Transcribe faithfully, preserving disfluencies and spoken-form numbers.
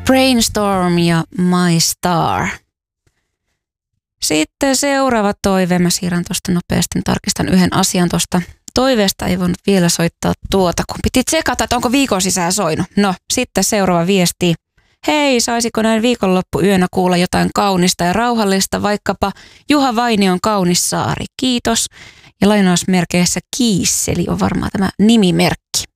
Brainstorm ja My Star. Sitten seuraava toive. Mä siirrän tuosta nopeasti, tarkistan yhden asian tuosta. Toiveesta ei voinut vielä soittaa tuota, kun piti tsekata, että onko viikon sisään soinut. No, sitten seuraava viesti. Hei, saisiko näin viikonloppuyönä kuulla jotain kaunista ja rauhallista, vaikkapa Juha Vainion Kaunis saari. Kiitos. Ja lainausmerkeissä Kiisseli on varmaan tämä nimimerkki.